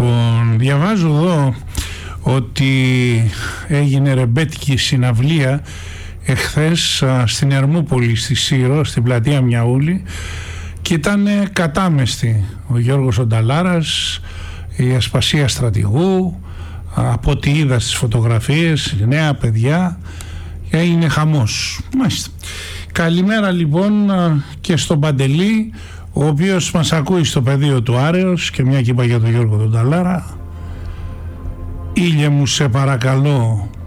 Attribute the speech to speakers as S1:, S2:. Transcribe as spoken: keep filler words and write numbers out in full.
S1: Λοιπόν, διαβάζω εδώ ότι έγινε ρεμπέτικη συναυλία εχθές στην Ερμούπολη, στη Σύρο, στην πλατεία Μιαούλη, και ήταν κατάμεστη. Ο Γιώργος ο Νταλάρας, η Ασπασία Στρατηγού, από ό,τι είδα στις φωτογραφίες, νέα παιδιά, έγινε χαμός. Μάλιστα. Καλημέρα λοιπόν και στον Παντελή, ο οποίος μας ακούει στο πεδίο του Άρεος, και μια και είπα για τον Γιώργο τον Νταλάρα. Ήλιε μου, σε παρακαλώ,